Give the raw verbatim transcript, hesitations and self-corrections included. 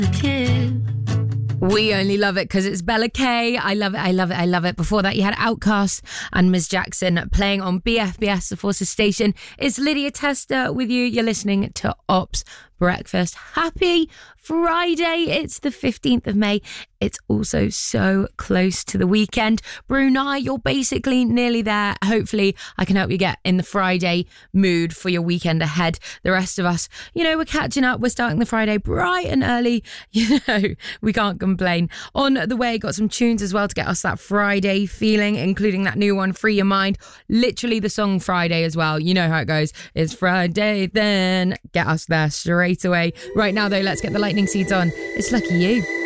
We only love it because it's Bella K. I love it, I love it, I love it. Before that, you had Outkast and Miz Jackson playing on B F B S, the Forces Station. It's Lydia Tester with you. You're listening to Ops Breakfast. Happy Friday. It's the fifteenth of May. It's also so close to the weekend. Brunei, you're basically nearly there. Hopefully, I can help you get in the Friday mood for your weekend ahead. The rest of us, you know, we're catching up. We're starting the Friday bright and early. You know, we can't complain. On the way, got some tunes as well to get us that Friday feeling, including that new one, Free Your Mind. Literally the song Friday as well. You know how it goes. It's Friday then. Get us there straight away. Right now, though, let's get the lightning seeds on. It's Lucky You.